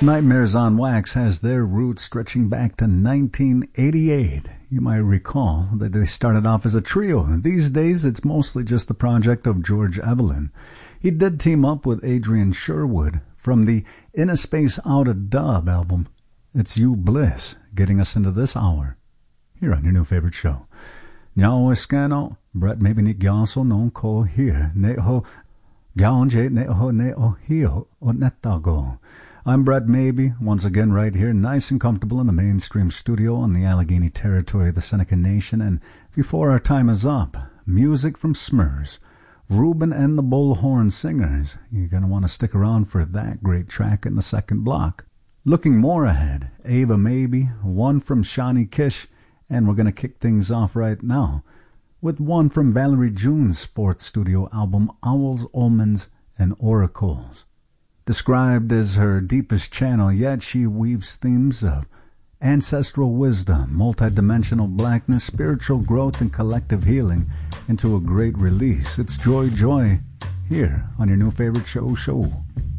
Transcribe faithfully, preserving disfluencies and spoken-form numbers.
Nightmares on Wax has their roots stretching back to nineteen eighty-eight. You might recall that they started off as a trio. These days, it's mostly just the project of George Evelyn. He did team up with Adrian Sherwood from the In a Space Out of Dub album. It's You Bliss, getting us into this hour here on your new favorite show. Nyao Escano, Brett maybe ni Gyanso non ko here, neho Gyanje neho neo hio o netago. I'm Brett Maybe, once again right here, nice and comfortable in the mainstream studio on the Allegheny territory of the Seneca Nation, and before our time is up, music from Smurs, Reuben and the Bullhorn Singers. You're going to want to stick around for that great track in the second block. Looking more ahead, Ava Maybe, one from Shawnee Kish, and we're going to kick things off right now with one from Valerie June's fourth studio album, Owls, Omens, and Oracles. Described as her deepest channel, yet she weaves themes of ancestral wisdom, multidimensional blackness, spiritual growth, and collective healing into a great release. It's Joy Joy here on your new favorite show show.